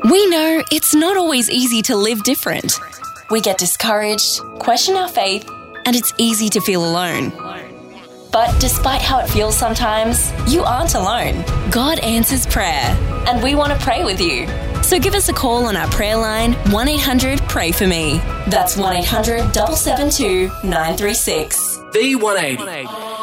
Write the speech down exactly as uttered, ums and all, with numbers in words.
We know it's not always easy to live different. We get discouraged, question our faith, and it's easy to feel alone. But despite how it feels sometimes, you aren't alone. God answers prayer, and we want to pray with you. So give us a call on our prayer line, one eight hundred pray for me. That's one eight hundred seven seven two nine three six. V one eighty.